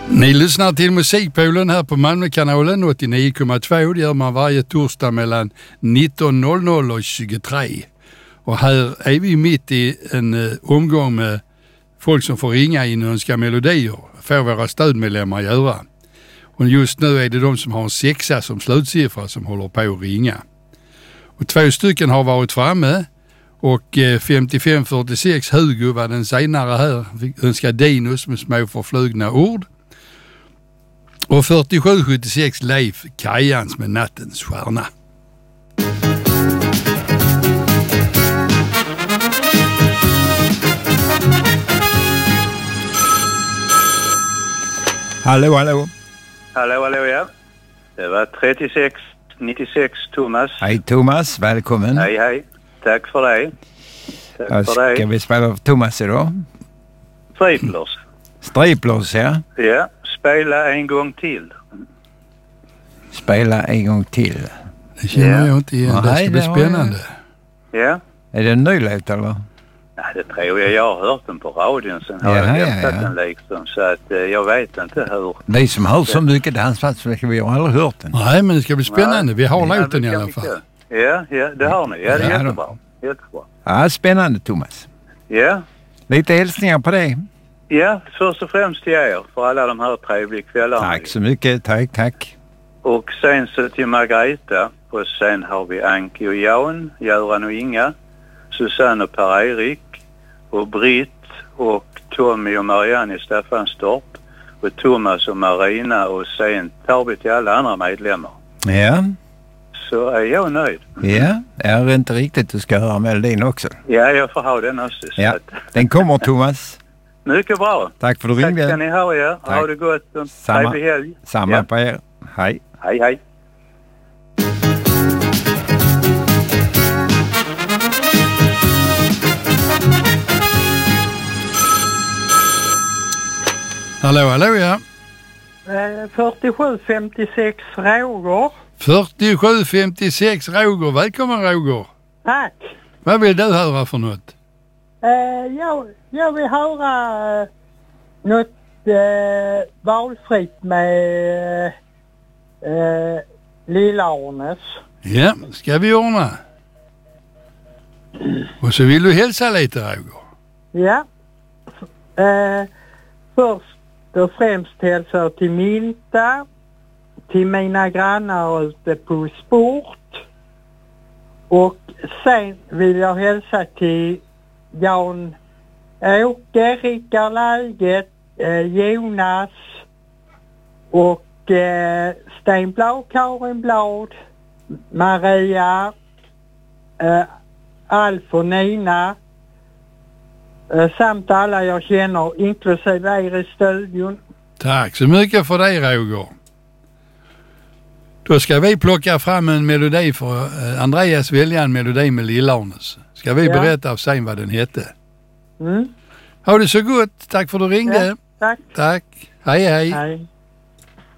Ni lyssnar till Musikpoolen här på Malmökanalen 89,2. Det gör man varje torsdag mellan 19.00 och 23. Och här är vi mitt i en omgång med folk som får ringa in och önska melodier. Får våra stödmedlemmar göra. Och just nu är det de som har en 6 som slutsiffra som håller på att ringa. Och 2 stycken har varit framme. Och 5546 Hugo var den senare här. Vi önskar Dinos med små förflugna ord. Och 4776 Leif Kajans med Nattens stjärna. Hallå, hallå. Hallå, ja. Det var 3696 Thomas. Hej Thomas, välkommen. Hej. Tack för dig. Ska vi spela Thomas idag? Striplers, ja. Ja, spela en gång till. Spela en gång till. Det känner jag inte igen. Det ska bli spännande. Ja. Är det en ny låt eller? Nej, det tror jag. Jag har hört den på radion. Sen har jag hämtat den liksom. Så att jag vet inte hur. Vi som hör så mycket dansfast, vi har aldrig hört den. Nej, men det ska bli spännande. Vi har låten i alla fall. Ja, det har ni. Ja, det är jättebra. Ja, spännande Thomas. Ja. Lite hälsningar på dig. Ja, först och främst till er för alla de här trevliga kvällarna. Tack så mycket, tack. Och sen så till Margareta. Och sen har vi Anki och Jan, Göran och Inga, Susanne och Per-Erik och Britt och Tommy och Marianne i Staffanstorp och Thomas och Marina och sen tar vi till alla andra medlemmar. Ja. Så är jag nöjd. Ja, är det inte riktigt du ska höra melodin också? Ja, jag får ha den också. Ja, den kommer Thomas. Mycket bra. Tack för att du ringde. Tack ska ni ha, ja. Ha det gott och trevlig helg. Samma på er. Hej. Hej. Hallå, ja. 4756 Roger. 4756 Roger. Välkommen Roger. Tack. Vad vill du höra för något? Jag vill höra något valfritt med Lilla Arnes. Ja, ska vi ordna. Och så vill du hälsa lite Roger. Ja. Först och främst hälsar till Minta, till mina grannar ute på sport. Och sen vill jag hälsa till Jan Åke, Rickard Läget, Jonas och Sten Blad, Karin Blad, Maria, Alf och Nina samt alla jag känner, inklusive er i studion. Tack så mycket för dig Roger. Då ska vi plocka fram en melodi för Andreas välja en melodi med Lilla Arnes. Ska vi berätta av sen vad den hette. Ha det så gott. Tack för att du ringde. Ja, tack. Hej. Hej.